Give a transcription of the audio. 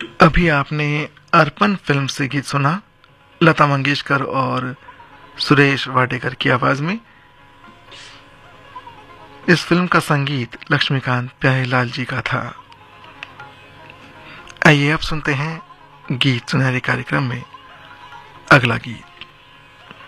अभी आपने अर्पण फिल्म से गीत सुना, लता मंगेशकर और सुरेश वाडेकर की आवाज में। इस फिल्म का संगीत लक्ष्मीकांत प्यारेलाल जी का था। आइए अब सुनते हैं गीत सुनहरे कार्यक्रम में अगला गीत।